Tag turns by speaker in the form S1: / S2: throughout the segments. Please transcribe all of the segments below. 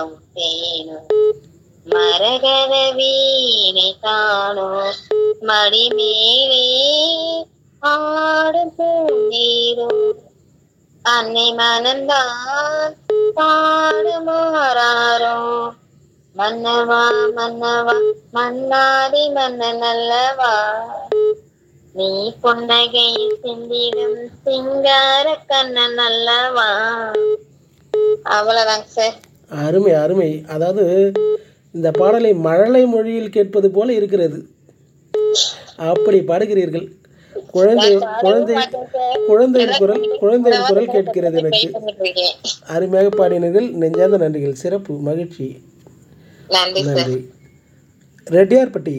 S1: தேனோ மரகத வீணை காணோ மடிமேலே ஆடும் பூநீரோ அன்னை மனந்தான் பாடுமாறாரோ மன்னவா மன்னவா மன்னாதி மன்னன் அல்லவா நீ பொன்னகையில் சிந்திடும் சிங்கார கண்ணன் அல்லவா. அவ்வளவுதாங்க சார்.
S2: அருமை அருமை. அதாவது இந்த பாடலை மழலை மொழியில் கேட்பது போல இருக்கிறது. அப்படி பாடுகிறீர்கள். குழந்தை குழந்தை குழந்தையின் குரல் கேட்கிறது எனக்கு. அருமையாக பாடினீர்கள். நெஞ்சார்ந்த நன்றிகள். சிறப்பு, மகிழ்ச்சி. நன்றி. ரெட்டியார்பட்டி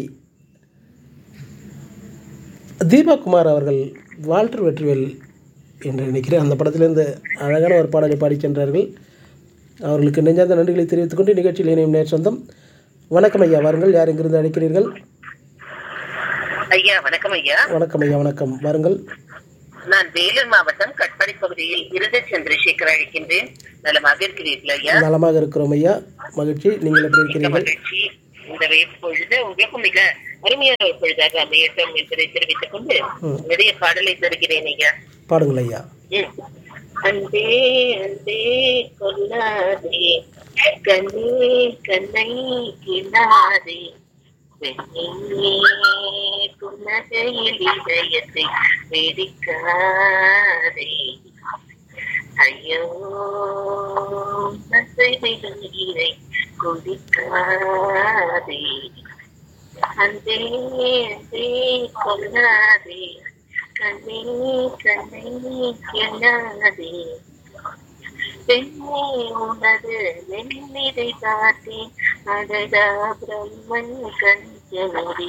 S2: தீபக்குமார் அவர்கள் வால்டர் வெற்றிவேல் என்று நினைக்கிறேன் அந்த படத்திலிருந்து அழகான ஒரு பாடலை பாடி சென்றார்கள். அவர்களுக்கு நெஞ்சார்ந்த நன்றிகளை தெரிவித்துக் கொண்டு நிகழ்ச்சியில் இணையும் நேர் சொந்தம். வணக்கம் ஐயா, வாருங்கள். யார் எங்கிருந்து அழைக்கிறீர்கள்?
S3: ஐயா வணக்கம். ஐயா
S2: வணக்கம் ஐயா, வணக்கம். வாருங்கள்.
S3: நான் வேலூர் மாவட்டம் கட்பாடி பகுதியில் இருத சந்திரசேகர் அழைக்கின்றேன். நலமாக இருக்கிறீர்கள் ஐயா?
S2: நலமாக இருக்கிறோம் ஐயா, மகிழ்ச்சி. நீங்கள் எப்படி இருக்கிறீர்கள்?
S3: மகிழ்ச்சி. இந்த பொழுது உங்களுக்கும் மிக அருமையான ஒரு பொழுதாக அமையட்டும் என்பதை தெரிவித்துக் கொண்டு நிறைய பாடலை தருகிறேன் ஐயா.
S2: பாடுங்கள் ஐயா.
S3: அன்பே அன்பே கொல்லாதே கண்ணே கண்ணை கிள்ளாதே புன்னகையில் இதயத்தை வெடிக்காதே ஐயோ நீரை குடிக்காதே அன்பே அன்பே கொல்லாதே கண்ணே கண்ணை கிள்ளாதே பெண்ணே உனது வெண்ணிதை பார்த்தேன் அடடா பிரம்மன் கஞ்சனடி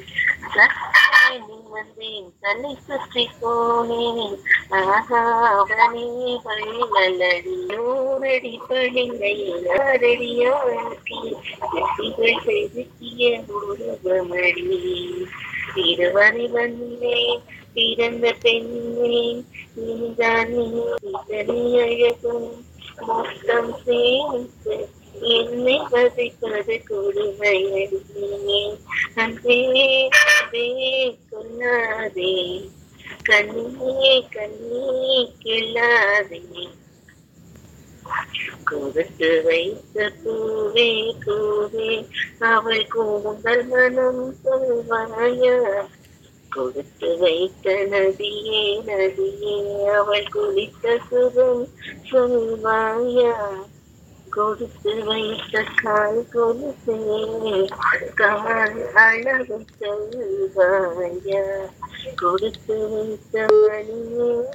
S3: வந்தேன் தன்னை சுற்றி போனேன் ஆகா அவனே வள்ளலடி நூறடி பழிங்கை ஆரடியாக்கி செதுக்கிய உருவமடி திருவரை வந்தேன் பிறந்த பெண்ணே நீதான் நீ அழகும் மொத்தம் சேர்ந்து என்னை வதைப்பது கொடுமையடியே அன்பே அன்பே கொல்லாதே கண்ணே கண்ணே கிள்ளாதே கொடுத்து வைத்த பூவே பூவே அவள் கூந்தல் மனம் சொல்வாயா கொடுத்து வைத்த நதியே நதியே அவள் குளித்த சுகம் சொல்வாயா கொடுத்து வைத்த கால் கொலுசே கால் அழகு சொல்வாயா கொடுத்து வைத்த மணியே